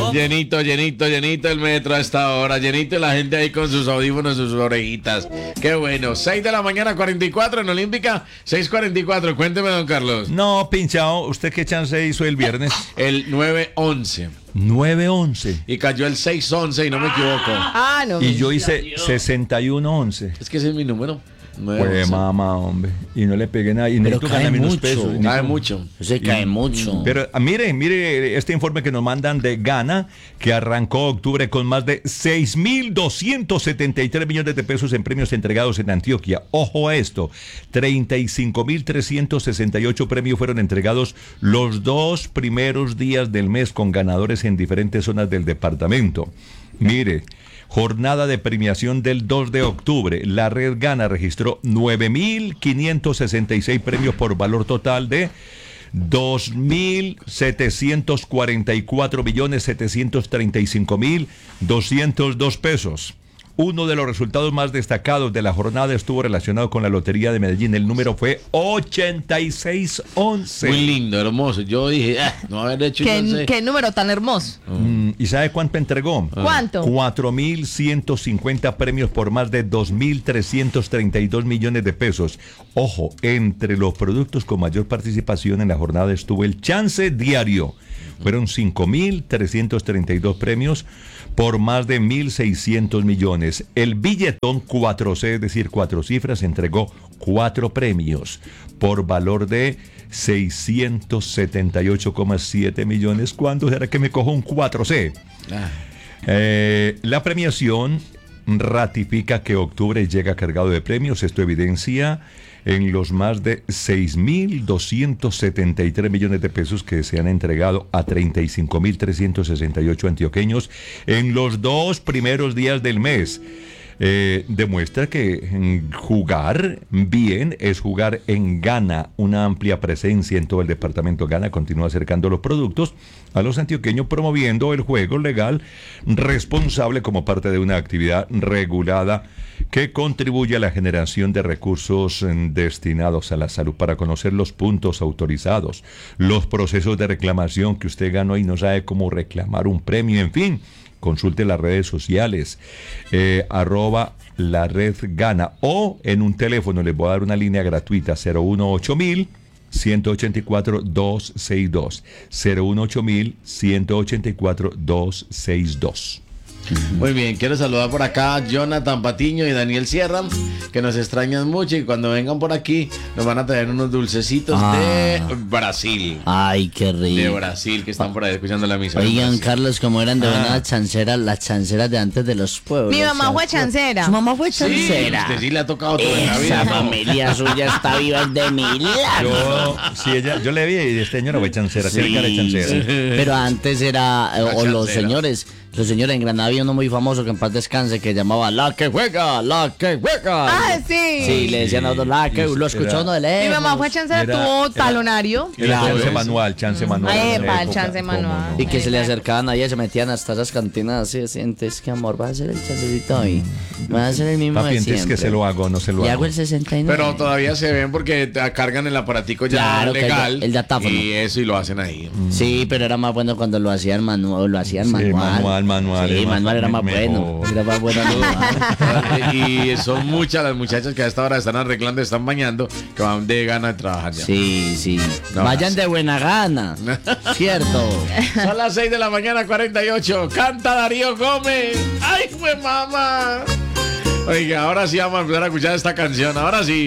Llenito el metro a esta hora. Llenito y la gente ahí con sus audífonos, sus orejitas. Qué bueno. 6 de la mañana, 44 en Olímpica. 6:44. Cuénteme, don Carlos. No, pinchado. ¿Usted qué chance hizo el viernes? El 9-11. 9-11. Y cayó el 6-11 y no me equivoco. No. Y yo hice 61-11. Es que ese es mi número. Pues mamá, hombre. Y no le pegué nada. Y Pero cae mucho. Cae mucho. Se cae mucho. Pero mire este informe que nos mandan de Ghana, que arrancó octubre con más de 6.273 millones de pesos en premios entregados en Antioquia. Ojo a esto, 35.368 premios fueron entregados los 2 primeros días del mes con ganadores en diferentes zonas del departamento. Mire, jornada de premiación del 2 de octubre. La Red Ghana registró 9.566 premios por valor total de 2.744.735.202 pesos. Uno de los resultados más destacados de la jornada estuvo relacionado con la Lotería de Medellín. El número fue 8611. Muy lindo, hermoso. Yo dije, no haber hecho ¿Qué número tan hermoso? ¿Y sabe cuánto entregó? ¿Cuánto? 4.150 premios por más de 2.332 millones de pesos. Ojo, entre los productos con mayor participación en la jornada estuvo el Chance Diario. Fueron 5.332 premios por más de 1.600 millones. El billetón 4C, es decir, 4 cifras, entregó 4 premios por valor de 678,7 millones. ¿Cuándo será que me cojo un 4C? La premiación ratifica que octubre llega cargado de premios. Esto evidencia en los más de 6.273 millones de pesos que se han entregado a 35.368 antioqueños en los 2 primeros días del mes. Demuestra que jugar bien es jugar en Ghana. Una amplia presencia en todo el departamento Ghana continúa acercando los productos a los antioqueños, promoviendo el juego legal responsable como parte de una actividad regulada que contribuye a la generación de recursos destinados a la salud. Para conocer los puntos autorizados, los procesos de reclamación que usted ganó y no sabe cómo reclamar un premio, en fin, consulte las redes sociales, @la red Ghana, o en un teléfono. Les voy a dar una línea gratuita, 018-184-262, 018-184-262. Muy bien, quiero saludar por acá a Jonathan Patiño y Daniel Sierra, que nos extrañan mucho, y cuando vengan por aquí nos van a traer unos dulcecitos de Brasil. Ay, qué rico. De Brasil, que están por ahí escuchando la misa. Oigan, Carlos, como eran de buena chancera, las chanceras de antes de los pueblos. Mi mamá fue chancera. Su mamá fue chancera. Sí, usted sí le ha tocado todo en la vida. Esa familia suya está viva de milagro. Yo le vi y este señor fue chancera, tiene cara de chancera. Pero antes era, o los señores en Granada había uno muy famoso que en paz descanse que llamaba La que juega, la que juega. Sí. Sí, le decían a otro la que lo escuchó uno de lejos. Mi mamá fue chancera, tuvo talonario. Era chance manual. Epa, el chance manual. Y que se le acercaban a ella y se metían hasta esas cantinas así, sientes que amor, va a hacer el chancecito hoy. Va a hacer el mismo Papi, de siempre. es que se lo hago, no se lo y hago. hago el 69. Pero todavía se ven porque cargan el aparatico ya Claro, legal. el datáfono. Y eso, y lo hacen ahí. Sí, pero era más bueno cuando lo hacían manual, manual. Sí, manual era más bueno. Era más bueno. Y son muchas las muchachas que a esta hora están arreglando, están bañando, que van de gana de trabajar ya. Sí. No, vayan de buena gana. Cierto. Son las 6 de la mañana, 48. Canta Darío Gómez. ¡Ay, fue mamá! Oiga, ahora sí vamos a empezar a escuchar esta canción. Ahora sí.